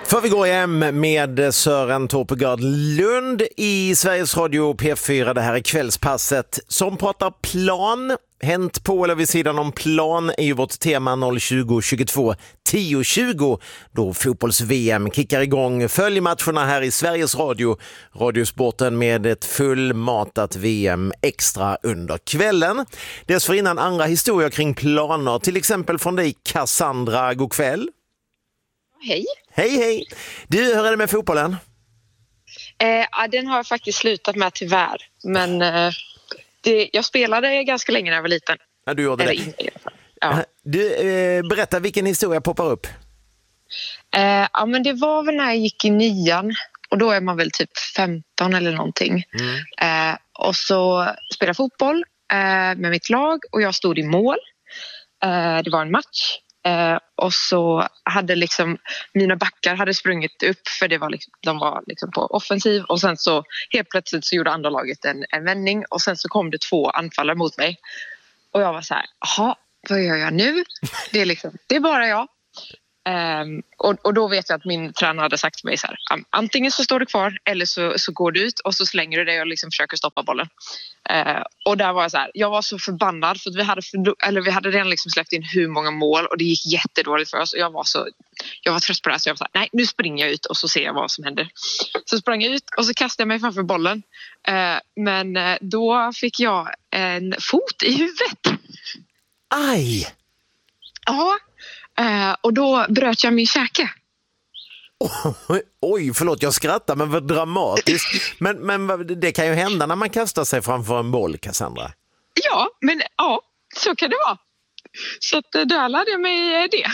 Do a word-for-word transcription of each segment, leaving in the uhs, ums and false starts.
För vi går hem med Sören Torpegard Lund i Sveriges Radio P fyra. Det här är kvällspasset som pratar plan. Hänt på eller vid sidan om plan är ju vårt tema noll tjugo tjugotvå tio tjugo då fotbolls-V M kickar igång. Följ matcherna här i Sveriges Radio, Radiosporten med ett fullmatat V M extra under kvällen. Dessförinnan andra historier kring planer, till exempel från dig Cassandra, god kväll. Hej. Hej, hej. Du, hur är det med fotbollen? Eh, den har jag faktiskt slutat med tyvärr. Men eh, det, jag spelade ganska länge när jag var liten. Ja, du gjorde Eller det. inte, i alla fall. Ja. Du, eh, berätta, vilken historia poppar upp? Eh, ja, men det var väl när jag gick i nian. Och då är man väl typ femton eller någonting. Mm. Eh, och så spelade fotboll eh, med mitt lag. Och jag stod i mål. Eh, det var en match. Eh, och så hade liksom mina backar hade sprungit upp för det var liksom, de var liksom på offensiv och sen så helt plötsligt så gjorde andra laget en, en vändning och sen så kom det två anfallare mot mig och jag var så här, jaha, vad gör jag nu? Det är liksom, det är bara jag. Um, och, och då vet jag att min tränare hade sagt till mig så här, antingen så står du kvar eller så, så går du ut och så slänger du dig och liksom försöker stoppa bollen. Uh, och där var jag så här, jag var så förbannad för att vi hade, för, eller vi hade redan liksom släppt in hur många mål och det gick jättedåligt för oss och jag var så, jag var trött på det här så jag var så här, nej nu springer jag ut och så ser jag vad som händer. Så sprang jag ut och så kastade jag mig framför bollen. Uh, men uh, då fick jag en fot i huvudet. Aj! Ja. Uh, och då bröt jag min käke. Oj, oj, förlåt jag skrattar men vad dramatiskt. Men, men det kan ju hända när man kastar sig framför en boll, Cassandra. Ja, men ja, så kan det vara. Så att, där lärde jag mig det.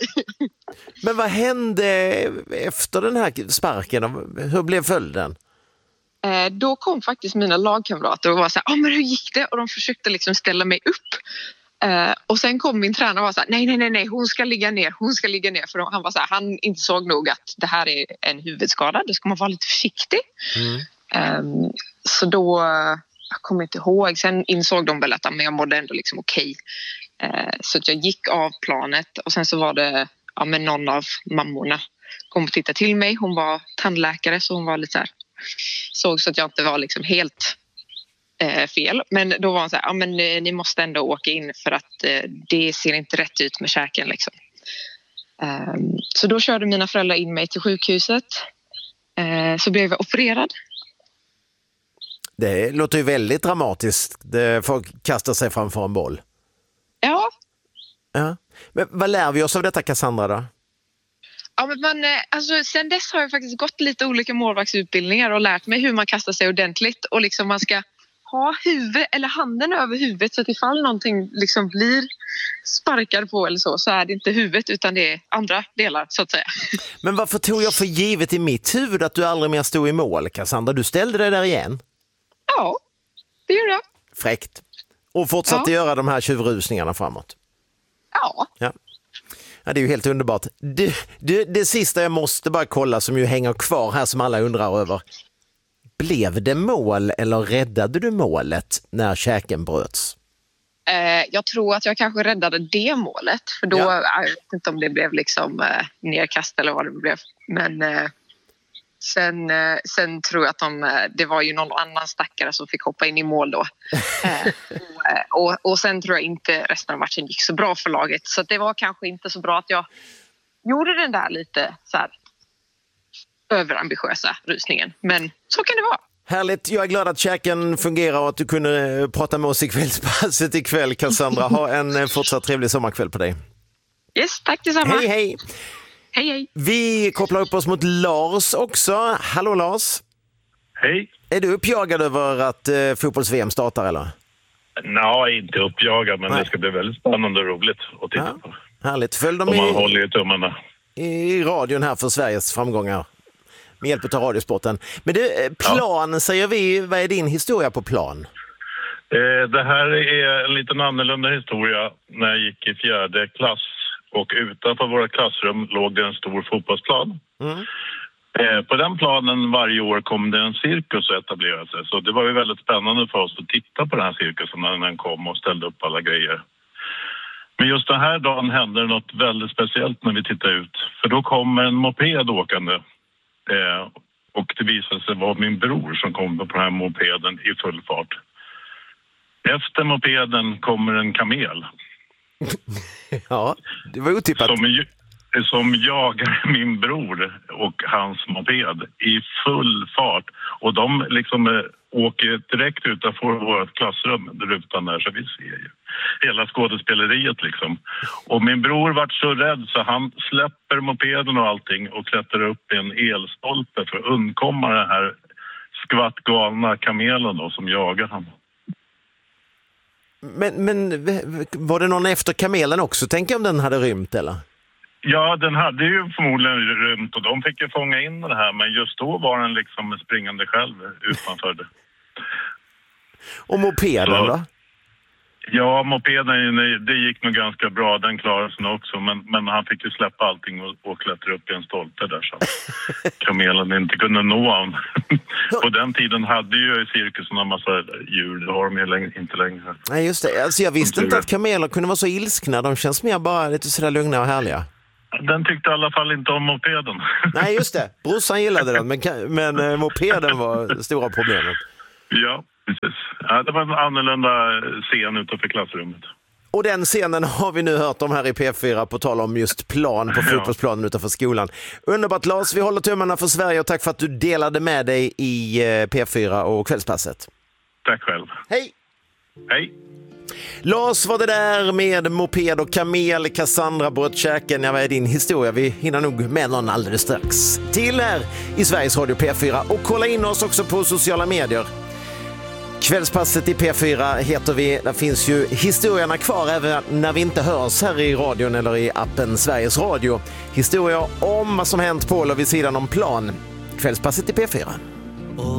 Men vad hände efter den här sparken? Hur blev följden? Uh, då kom faktiskt mina lagkamrater och var så här, ah, men hur gick det? Och de försökte liksom ställa mig upp. Uh, och sen kom min tränare och var så här, nej, nej, nej, nej, hon ska ligga ner, hon ska ligga ner. För han var så här, han insåg nog att det här är en huvudskada, då ska man vara lite försiktig. Mm. Um, så då, jag kommer inte ihåg, sen insåg de väl att men jag mådde ändå liksom okej. Uh, så att jag gick av planet och sen så var det, ja men någon av mammorna kom och tittade till mig. Hon var tandläkare så hon var lite så här, såg så att jag inte var liksom helt... Eh, fel, men då var han så här, ja men eh, ni måste ändå åka in för att eh, det ser inte rätt ut med käken liksom. Um, så då körde mina föräldrar in mig till sjukhuset. Uh, så blev jag opererad. Det låter ju väldigt dramatiskt. Folk kastar sig framför en boll. Ja. Ja. Men vad lär vi oss av detta, Cassandra, då? Ja, men man, alltså, sen dess har jag faktiskt gått lite olika målvaktsutbildningar och lärt mig hur man kastar sig ordentligt och liksom man ska ha huvudet eller handen över huvudet så att ifall någonting liksom blir sparkad på eller så så är det inte huvudet utan det är andra delar så att säga. Men varför tog jag för givet i mitt huvud att du aldrig mer stod i mål, Cassandra? Du ställde dig där igen? Ja, det gjorde jag. Fräckt. Och fortsatte ja. göra de här tjuvrusningarna framåt? Ja. Ja. Ja, det är ju helt underbart. Du, du, det sista jag måste bara kolla som ju hänger kvar här som alla undrar över. Blev det mål eller räddade du målet när käken bröts? Eh, jag tror att jag kanske räddade det målet. För då, ja. jag vet inte om det blev liksom eh, nedkast eller vad det blev. Men eh, sen, eh, sen tror jag att de, det var ju någon annan stackare som fick hoppa in i mål då. Eh, och, och, och sen tror jag inte resten av matchen gick så bra för laget. Så det var kanske inte så bra att jag gjorde den där lite så här överambitiösa rusningen. Men så kan det vara. Härligt. Jag är glad att käken fungerar och att du kunde prata med oss i kvällspasset ikväll, Cassandra. Ha en fortsatt trevlig sommarkväll på dig. Yes, tack detsamma. Hej, hej. Hej, hej. Vi kopplar upp oss mot Lars också. Hallå, Lars. Hej. Är du uppjagad över att eh, fotbolls-V M startar, eller? Nej, inte uppjagad, men Nej. det ska bli väldigt spännande och roligt att titta ja. på. Härligt. Följ dem och man i, håller ju tummarna. i radion här för Sveriges framgångar. Med hjälp av Radiosporten. Men det, plan ja. säger vi, vad är din historia på plan? Eh, det här är en liten annorlunda historia när jag gick i fjärde klass. Och utanför våra klassrum låg det en stor fotbollsplan. Mm. Eh, på den planen varje år kom det en cirkus att etablera sig. Så det var ju väldigt spännande för oss att titta på den här cirkusen när den kom och ställde upp alla grejer. Men just den här dagen hände det något väldigt speciellt när vi tittade ut. För då kommer en moped åkande. Eh, och det visade sig vara min bror som kom på den här mopeden i full fart. Efter mopeden kommer en kamel. Ja, det var otippat. Som, som jagar min bror och hans moped i full fart. Och de liksom eh, åker direkt utanför vårt klassrum, rutan där, så vi ser ju hela skådespeleriet liksom. Och min bror vart så rädd så han släpper mopeden och allting och klättrar upp i en elstolpe för att undkomma den här skvattgalna kamelen då, som jagar honom. Men, men var det någon efter kamelen också? Tänk om den hade rymt eller? Ja, den hade ju förmodligen rymt och de fick ju fånga in det här, men just då var den liksom springande själv utanför det. Och mopeden så, då? Ja, mopeden, det gick nog ganska bra, den klarade sig också, men, men han fick ju släppa allting och, och klättra upp i en stolpe där så kamelen inte kunde nå honom. På den tiden hade ju cirkusen en massa djur, det har de ju längre, inte längre. Nej, just det. Alltså, jag visste inte att kameler kunde vara så ilskna, de känns mer bara lite sådär lugna och härliga. Den tyckte i alla fall inte om mopeden. Nej, just det. Brorsan gillade den, men, men eh, mopeden var stora problemet. Ja, precis. Ja, det var en annorlunda scen utanför klassrummet. Och den scenen har vi nu hört om här i P fyra på tal om just plan på fotbollsplanen ja. Utanför skolan. Underbart Lars, vi håller tummarna för Sverige och tack för att du delade med dig i P fyra och Kvällspasset. Tack själv. Hej! Hej! Lars var det där med moped och kamel, Cassandra bröt käken. Ja, vad är din historia? Vi hinner nog med någon alldeles strax. Till här i Sveriges Radio P fyra och kolla in oss också på sociala medier. Kvällspasset i P fyra heter vi. Där finns ju historierna kvar även när vi inte hörs här i radion eller i appen Sveriges Radio. Historier om vad som hänt på eller vid sidan om plan. Kvällspasset i P fyra.